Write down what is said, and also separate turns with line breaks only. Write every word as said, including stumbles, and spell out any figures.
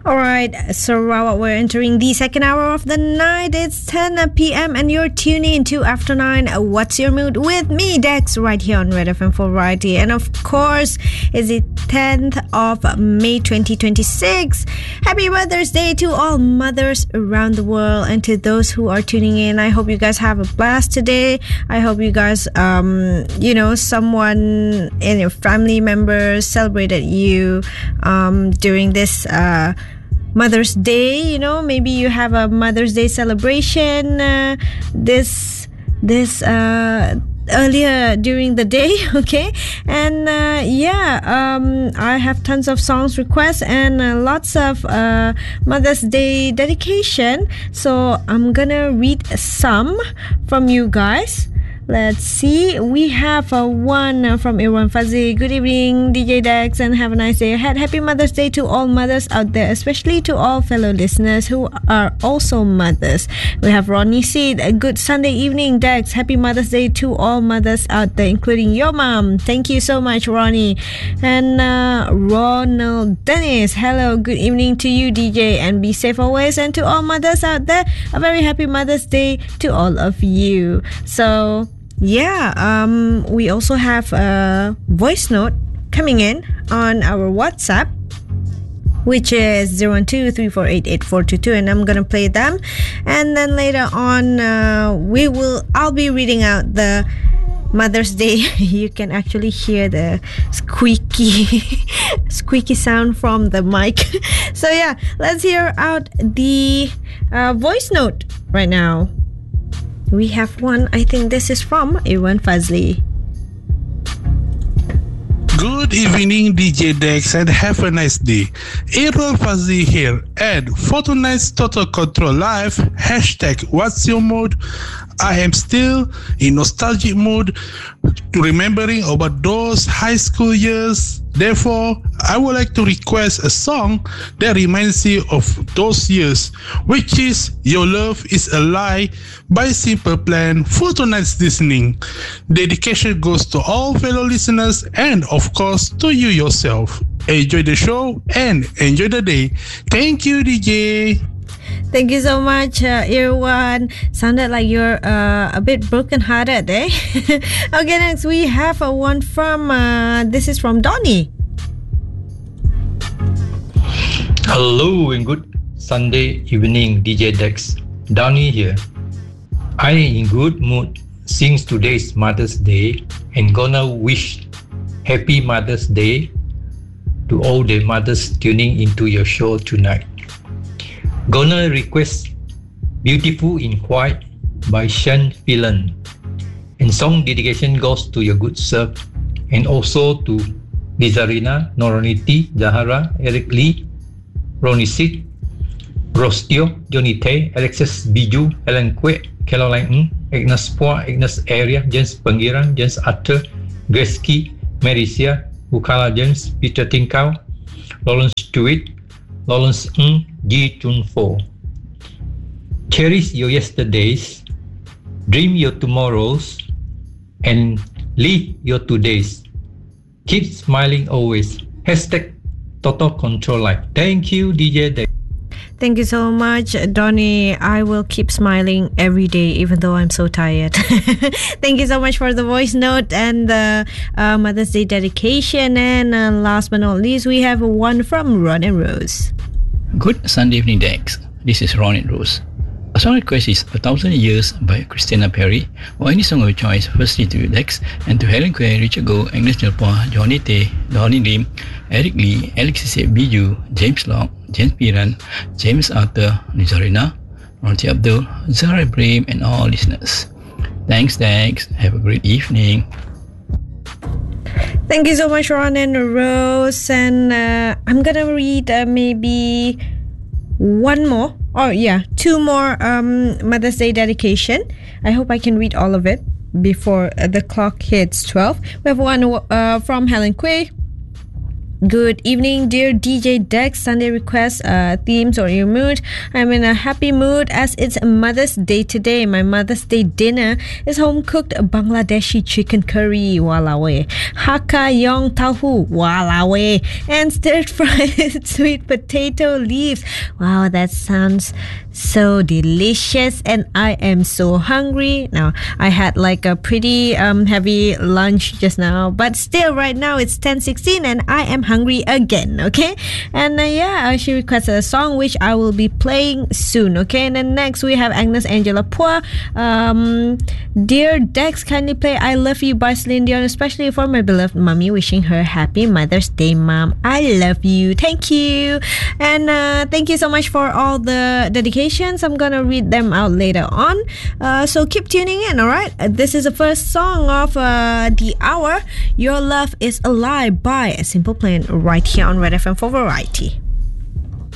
Alright, so Rawat, we're entering the second hour of the night. It's ten p.m. and you're tuning into After nine. What's Your Mood? With me, Dex, right here on Red F M for Variety. And of course, it's the tenth of May twenty twenty-six. Happy Mother's Day to all mothers around the world and to those who are tuning in. I hope you guys have a blast today. I hope you guys, um, you know, someone in your family members celebrated you um, during this uh, Mother's Day. You know, maybe you have a Mother's Day celebration uh, this this uh, earlier during the day. Okay, and uh, yeah, um, I have tons of songs requests and uh, lots of uh, Mother's Day dedication. So I'm gonna read some from you guys. Let's see. We have uh, one uh, from Irwan Fazli. Good evening, D J Dex, and have a nice day ahead. Happy Mother's Day to all mothers out there, especially to all fellow listeners who are also mothers. We have Ronnie Seed. A good Sunday evening, Dex. Happy Mother's Day to all mothers out there, including your mom. Thank you so much, Ronnie. And uh, Ronald Dennis. Hello, good evening to you, D J, and be safe always. And to all mothers out there, a very happy Mother's Day to all of you. So yeah, um, we also have a voice note coming in on our WhatsApp, which is zero one two three four eight eight four two two, and I'm gonna play them. And then later on, uh, we will. I'll be reading out the Mother's Day. You can actually hear the squeaky, squeaky sound from the mic. So yeah, let's hear out the uh, voice note right now. We have one. I think this is from Irwan Fazli.
Good evening, D J Dex, and have a nice day. Irwan Fazli here, and for tonight's Total Control Live, hashtag What's Your Mood? I am still in nostalgic mood, remembering about those high school years. Therefore, I would like to request a song that reminds you of those years, which is Your Love Is a Lie by Simple Plan for tonight's listening. Dedication goes to all fellow listeners and, of course, to you yourself. Enjoy the show and enjoy the day. Thank you, D J.
Thank you so much, uh, Irwan. Sounded like you're uh, a bit broken-hearted, eh? Okay, next we have a one from, uh, this is from Donnie.
Hello and good Sunday evening, D J Dex. Donnie here. I am in good mood since today's Mother's Day and gonna wish Happy Mother's Day to all the mothers tuning into your show tonight. Gonna request Beautiful in White by Sean Phelan. And song dedication goes to your good self and also to Lizarina, Noroniti, Zahara, Eric Lee, Ronnie Sid, Rostio, Johnny Tay, Alexis Biju, Helen Kwek, Caroline Ng, Agnes Poa, Agnes Area, James Pengiran, James Arthur, Grace Key, Marisia, Bukala James, Peter Tinkau, Lawrence Stewart, Lawrence Ng, Ji Chun Fo. Cherish your yesterdays, dream your tomorrows, and live your todays. Keep smiling always. Hashtag Total Control Life. Thank you, D J Dex.
Thank you so much, Donnie. I will keep smiling every day, even though I'm so tired. Thank you so much for the voice note and the uh, Mother's Day dedication. And uh, last but not least, we have one from Ron and Rose.
Good Sunday evening, Dex. This is Ron and Rose. A song request is A Thousand Years by Christina Perri, or any song of your choice, firstly to Dex, and to Helen Quay, Richard Goh, Agnes Nilpoa, Johnny Tay, Donnie Lim, Eric Lee, Alexis Biju, James Locke, James Piran, James Arthur, Nizarina, Ronti Abdul, Zahra Ibrahim, and all listeners. Thanks, Dex. Have a great evening.
Thank you so much, Ron and Rose. And uh, I'm gonna read uh, maybe one more. Oh yeah, two more um, Mother's Day dedication. I hope I can read all of it before uh, the clock hits twelve. We have one uh, from Helen Quay. Good evening, dear D J Dex. Sunday requests, uh, themes, or your mood. I'm in a happy mood as it's Mother's Day today. My Mother's Day dinner is home-cooked Bangladeshi chicken curry, walawe, Hakka yong tahu, walawe, and stir-fried sweet potato leaves. Wow, that sounds so delicious, and I am so hungry. Now, I had like a pretty um, heavy lunch just now, but still right now it's ten sixteen and I am hungry again, okay? And uh, yeah, she requested a song which I will be playing soon, okay? And then next we have Agnes Angela Poor. Um, Dear Dex, kindly play I Love You by Celine Dion, especially for my beloved mommy, wishing her happy Mother's Day, Mom. I love you. Thank you. And uh, thank you so much for all the dedications. I'm gonna read them out later on. Uh, so keep tuning in, alright? Uh, this is the first song of uh, the hour. Your Love is a Lie by Simple Plan, right here on Red F M for Variety.